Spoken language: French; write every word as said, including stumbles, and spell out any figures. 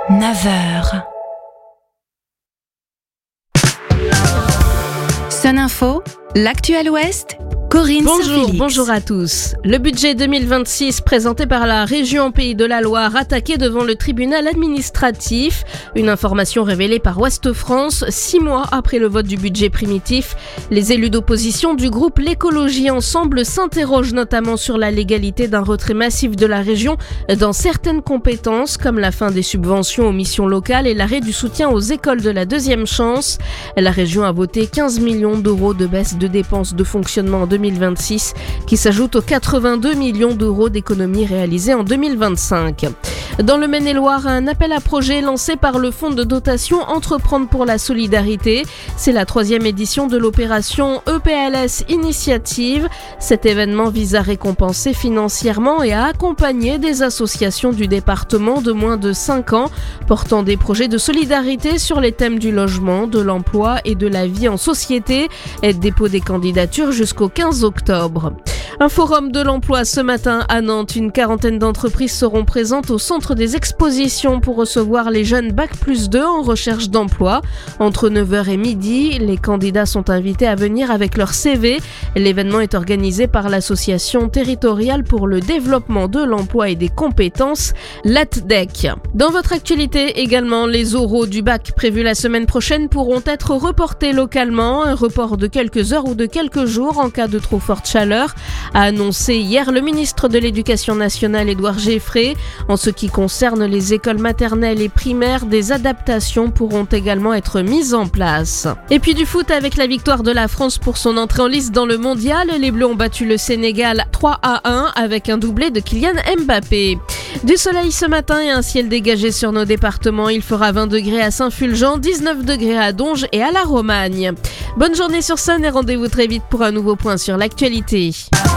neuf heures. Sun Info, l'actuel Ouest, Corinne Bonjour, Saint-Félix. bonjour à tous. Le budget deux mille vingt-six présenté par la région Pays de la Loire attaqué devant le tribunal administratif. Une information révélée par Ouest France, six mois après le vote du budget primitif. Les élus d'opposition du groupe L'Écologie Ensemble s'interrogent notamment sur la légalité d'un retrait massif de la région dans certaines compétences, comme la fin des subventions aux missions locales et l'arrêt du soutien aux écoles de la deuxième chance. La région a voté quinze millions d'euros de baisse de dépenses de fonctionnement en deux mille vingt-six, qui s'ajoute aux quatre-vingt-deux millions d'euros d'économies réalisées en deux mille vingt-cinq. Dans le Maine-et-Loire, un appel à projet lancé par le fonds de dotation Entreprendre pour la solidarité. C'est la troisième édition de l'opération E P L S Initiative. Cet événement vise à récompenser financièrement et à accompagner des associations du département de moins de cinq ans, portant des projets de solidarité sur les thèmes du logement, de l'emploi et de la vie en société. Dépôt des candidatures jusqu'au quinze octobre. Un forum de l'emploi ce matin à Nantes. Une quarantaine d'entreprises seront présentes au centre des expositions pour recevoir les jeunes bac plus deux en recherche d'emploi. Entre neuf heures et midi, les candidats sont invités à venir avec leur C V. L'événement est organisé par l'association territoriale pour le développement de l'emploi et des compétences, l'A T D E C. Dans votre actualité également, les oraux du bac prévus la semaine prochaine pourront être reportés localement. Un report de quelques heures ou de quelques jours en cas de trop forte chaleur, a annoncé hier le ministre de l'Éducation nationale Édouard Geffray. En ce qui concerne les écoles maternelles et primaires, des adaptations pourront également être mises en place. Et puis du foot avec la victoire de la France pour son entrée en lice dans le mondial. Les Bleus ont battu le Sénégal trois à un avec un doublé de Kylian Mbappé. Du soleil ce matin et un ciel dégagé sur nos départements. Il fera vingt degrés à Saint-Fulgent, dix-neuf degrés à Donges et à la Romagne. Bonne journée sur Sun et rendez-vous très vite pour un nouveau point sur l'actualité.